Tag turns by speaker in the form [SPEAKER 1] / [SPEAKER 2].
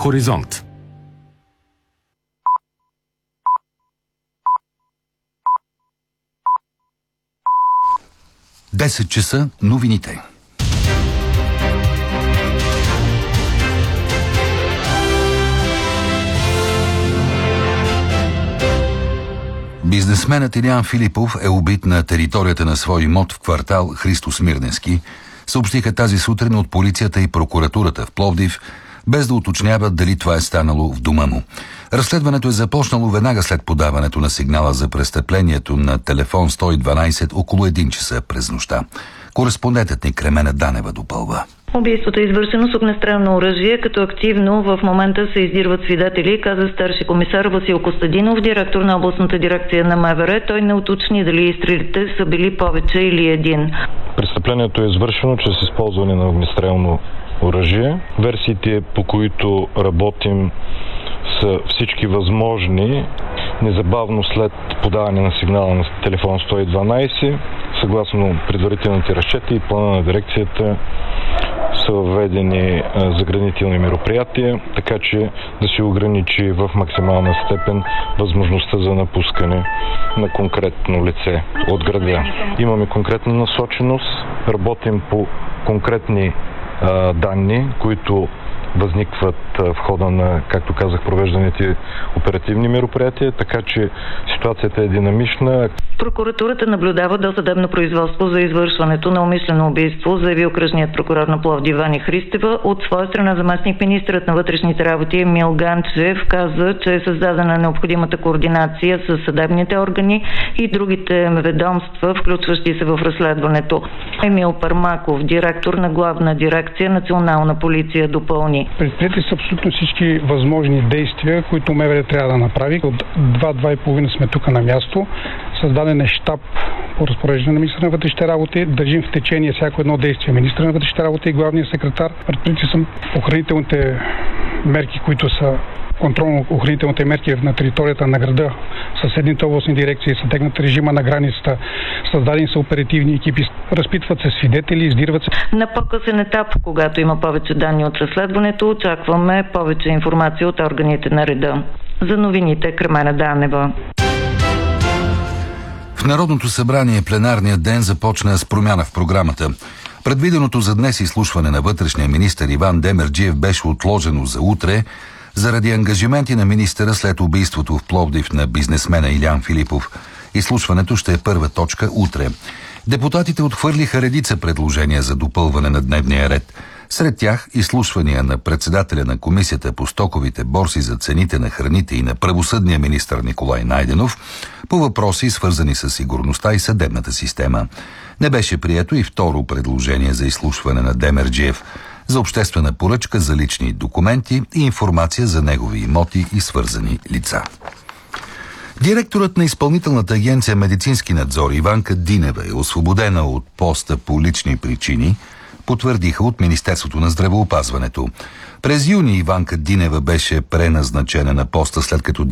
[SPEAKER 1] Хоризонт.
[SPEAKER 2] Десет часа новините. Бизнесменът Илиян Филипов е убит на територията на свой имот в квартал Христо Смирненски, съобщиха тази сутрин от полицията и прокуратурата в Пловдив, без да уточняват дали това е станало в дома му. Разследването е започнало веднага след подаването на сигнала за престъплението на телефон 112 около 1 часа през нощта. Кореспондентът ни Кремена Данева допълва.
[SPEAKER 3] Убийството е извършено с огнестрелно оръжие, като активно в момента се издирват свидетели, каза старши комисар Васил Костадинов, директор на областната дирекция на МВР. Той не уточни дали изстрелите са били повече или един.
[SPEAKER 4] Престъплението е извършено чрез използване на огнестрелно оръжие. Версиите, по които работим, са всички възможни. Незабавно след подаване на сигнала на телефон 112, съгласно предварителните разчети и плана на дирекцията, са въведени заградителни мероприятия, така че да се ограничи в максимална степен възможността за напускане на конкретно лице от града. Имаме конкретна насоченост, работим по конкретни данни, които възникват в хода на, както казах, провежданите оперативни мероприятия, така че ситуацията е динамична.
[SPEAKER 3] Прокуратурата наблюдава досъдебно производство за извършването на умишлено убийство, заяви окръжният прокурор на Пловдив Ваня Христева. От своя страна заместник-министърът на вътрешните работи Емил Ганчев каза, че е създадена необходимата координация с съдебните органи и другите ведомства, включващи се в разследването. Емил Пармаков, директор на главна дирекция Национална полиция, допълни.
[SPEAKER 5] Предприети са абсолютно всички възможни действия, които МВР трябва да направи. От 2-2,5 сме тук на място. Създаден е щаб по разпореждане на министъра на вътрешните работи. Държим в течение всяко едно действие министъра на вътрешните работи и главния секретар. Предприети са охранителните мерки, които са контролно-охранителните мерки на територията на града, съседните областни дирекции, съдегнат режима на границата, създадени са оперативни екипи, разпитват се свидетели, издирват се.
[SPEAKER 3] На по-късен етап, когато има повече данни от разследването, очакваме повече информация от органите на реда. За новините Кремена Данева.
[SPEAKER 2] В Народното събрание пленарният ден започна с промяна в програмата. Предвиденото за днес изслушване на вътрешния министър Иван Демерджиев беше отложено за утре, заради ангажименти на министъра след убийството в Пловдив на бизнесмена Илиян Филипов. Изслушването ще е първа точка утре. Депутатите отхвърлиха редица предложения за допълване на дневния ред. Сред тях изслушвания на председателя на Комисията по стоковите борси за цените на храните и на правосъдния министър Николай Найденов по въпроси, свързани с сигурността и съдебната система. Не беше прието и второ предложение за изслушване на Демерджиев за обществена поръчка за лични документи и информация за негови имоти и свързани лица. Директорът на Изпълнителната агенция Медицински надзор Иванка Динева е освободена от поста по лични причини, потвърдиха от Министерството на здравеопазването. През юни Иванка Динева беше преназначена на поста, след като